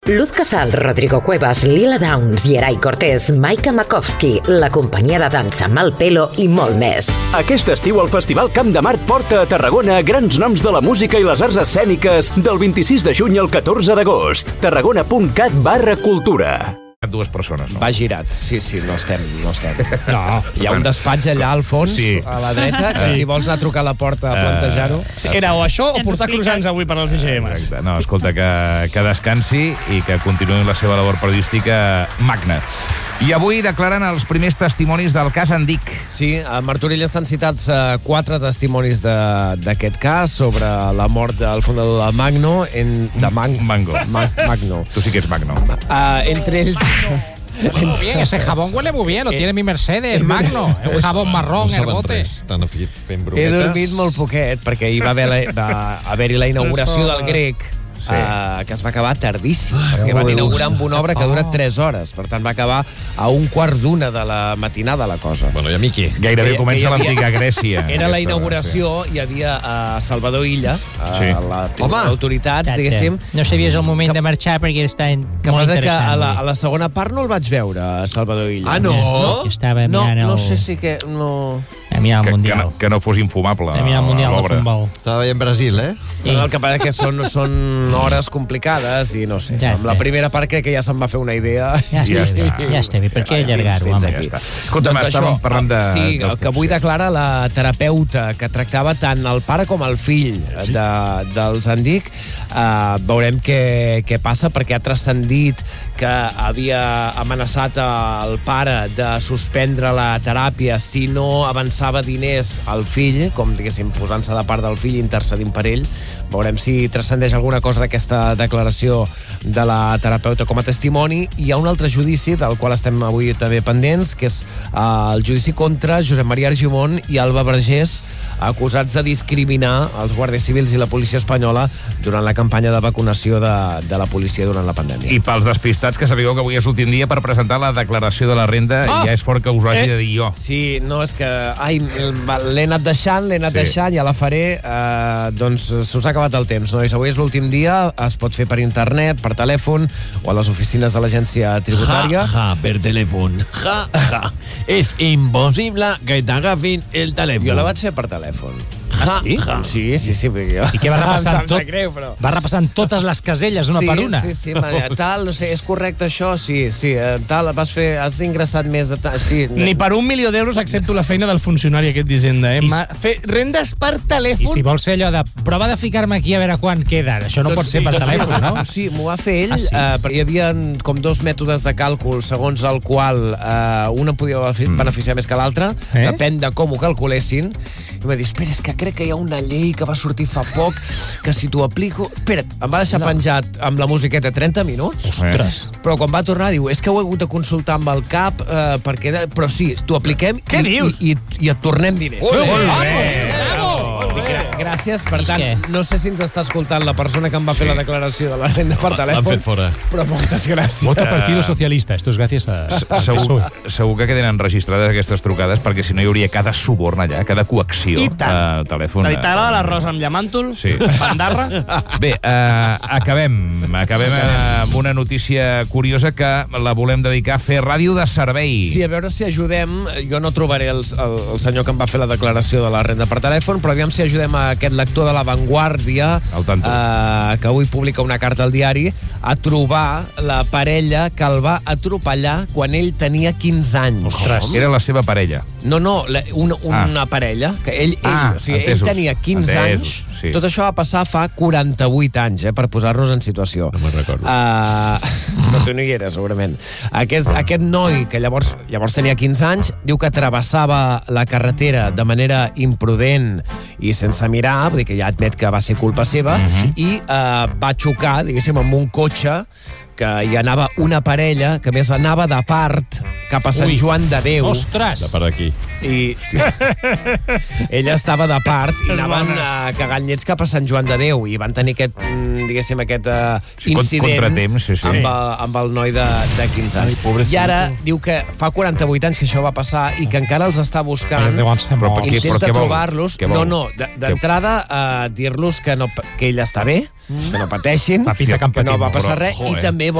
Luz Casal, Rodrigo Cuevas, Lila Downs, Yeray Cortés, Maika Makovsky, la companyia de dansa Malpelo i molt més. Aquest estiu el Festival Camp de Mart porta a Tarragona grans noms de la música i les arts escèniques del 26 de juny al 14 d'agost. tarragona.cat/cultura. Dues persones, no? Va girat. Sí, no estem. No. Hi ha un despatx allà al fons, a la dreta, que si vols anar a trucar a la porta a plantejar-ho... Era o això o portar croissants avui per als IGMs. No, escolta, que descansi i que continuï la seva labor periodística magna. I avui declaren els primers testimonis del cas Andic. Sí, a Martorell estan citats 4 testimonis d'aquest cas sobre la mort del fundador de Magno. Magno. Tu sí que ets Magno. Entre ells... Muy bien, ese jabón huele muy bien, lo tiene mi Mercedes, Magno, un jabón marrón, herbote. He dormit molt poquet, perquè hi va haver-hi la inauguració del Grec, que es va acabar tardíssim, perquè van inaugurar amb una obra que dura 3 hores, per tant va acabar a 1:15 de la matinada la cosa. Bueno, i a mi què? Gairebé comença l'antiga Grècia. Era la inauguració, hi havia Salvador Illa, les autoritats, diguéssim. No sabies el moment de marxar perquè està molt interessant. A la segona part no el vaig veure, Salvador Illa. Ah, no? Estava mirant no sé si que... No... Que no fos infumable l'obra. El Mundial de Futbol. Estava en Brasil, eh? El que passa que són hores complicades i no sé. Amb la primera part crec que ja se'n va fer una idea. Ja està bé. Per què allargar-ho, home? Escolta'm, estàvem parlant de... Sí, el que avui declara la terapeuta que tractava tant el pare com el fill dels Andic. Veurem què passa, perquè ha transcendit que havia amenaçat el pare de suspendre la teràpia si no avançava diners al fill, com diguéssim posant-se de part del fill, intercedint per ell. Veurem si transcendeix alguna cosa d'aquesta declaració de la terapeuta com a testimoni. Hi ha un altre judici del qual estem avui també pendents, que és el judici contra Josep Maria Argimon i Alba Vergés, acusats de discriminar els guàrdies civils i la policia espanyola durant la campanya de vacunació de la policia durant la pandèmia. I pels despistats, que sapigueu que avui és l'últim dia per presentar la declaració de la renda, ja és fort que us ho hagi de dir jo. Sí, no, és que l'he anat deixant, ja la faré, doncs s'us ha acabat el temps, nois. Avui és l'últim dia, es pot fer per internet, per telèfon o a les oficines de l'agència tributària. Per telèfon. És impossible que t'agafin el telèfon. Jo la vaig fer per telèfon. Sí. I què va repassant tot? Va repassant totes les caselles una per una? Sí, tal, no sé, és correcte això? Sí, tal, has ingressat més de tal... Ni per $1.000.000 accepto la feina del funcionari aquest d'Hisenda, fer rendes per telèfon. I si vols fer allò de prova de ficar-me aquí a veure quan queda, això no pot ser per telèfon, no? Sí, m'ho va fer ell, perquè hi havia com 2 mètodes de càlcul segons el qual una podia beneficiar més que l'altra, depèn de com ho calculessin. I va dir, espera, és que crec que hi ha una llei que va sortir fa poc, que si t'ho aplico... Espera't, em va deixar penjat amb la musiqueta 30 minuts. Ostres! Però quan va tornar, diu, és que ho he hagut de consultar amb el cap, perquè... Però sí, t'ho apliquem i et tornem diners. Molt bé! Gràcies, per tant, no sé si ens està escoltant la persona que em va fer la declaració de la renda per telèfon. L'han fet fora. Però moltes gràcies. Vota Partido Socialista, esto es gracias a... Segur que queden registrades aquestes trucades, perquè si no hi hauria cada suborn allà, cada coacció al telèfon. T'agrada l'arròs amb llamàntol? Sí. Pandarra? Bé, acabem amb una notícia curiosa que la volem dedicar a fer ràdio de servei. Sí, a veure si ajudem. Jo no trobaré el senyor que em va fer la declaració de la renda per telèfon, però aviam si ajudem a aquest lector de La Vanguardia, que avui publica una carta al diari, a trobar la parella que el va atropellar quan ell tenia 15 anys. Ostres, era la seva parella. No, una parella, que ell tenia 15 anys. Sí. Tot això va passar fa 48 anys, per posar-nos en situació. No me'n recordo. No, tu no hi eres, segurament. Aquest noi, que llavors tenia 15 anys, diu que travessava la carretera de manera imprudent i sense mirar, vull dir que ja admet que va ser culpa seva, i va xocar, diguéssim, amb un cotxe que hi anava una parella que més anava de part cap a Sant Joan de Déu. Ostres! De part d'aquí. I ella estava de part i anaven cagant llets cap a Sant Joan de Déu i van tenir aquest, diguéssim, aquest incident amb el noi de 15 anys. I ara diu que fa 48 anys que això va passar i que encara els està buscant. Intenta trobar-los. No, d'entrada dir-los que ell està bé, que no pateixin, Papita que han que no patit va molt, passar però, res, i joder. també